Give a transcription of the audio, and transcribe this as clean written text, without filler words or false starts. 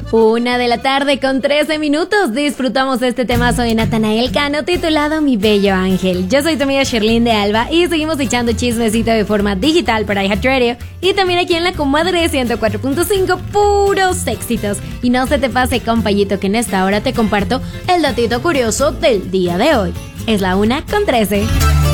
1:13 p.m. Disfrutamos este temazo de Natanael Cano titulado Mi Bello Ángel. Yo soy tu amiga Sherlyn de Alba y seguimos echando chismecito de forma digital para iHeartRadio y también aquí en la Comadre 104.5, puros éxitos. Y no se te pase, compayito, que en esta hora te comparto el datito curioso del día de hoy. Es la 1:13 p.m.